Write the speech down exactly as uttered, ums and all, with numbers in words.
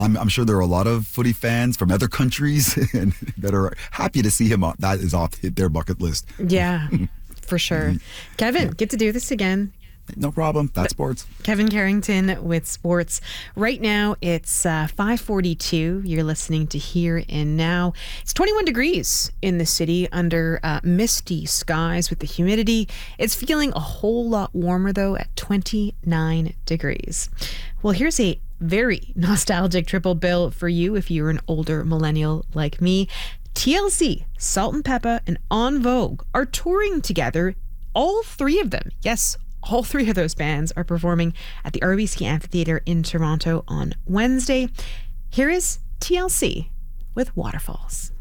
I'm, I'm sure there are a lot of footy fans from other countries and that are happy to see him. On, that is off their bucket list. Yeah, for sure. Kevin, Yeah. get to do this again. No problem. That's sports. Kevin Carrington with sports. Right now, it's uh, five forty-two. You're listening to Here and Now. It's twenty-one degrees in the city under uh, misty skies with the humidity. It's feeling a whole lot warmer, though, at twenty-nine degrees. Well, here's a very nostalgic triple bill for you if you're an older millennial like me. T L C, Salt and Peppa, and En Vogue are touring together. All three of them. Yes, all three of those bands are performing at the R B C Amphitheatre in Toronto on Wednesday. Here is T L C with Waterfalls.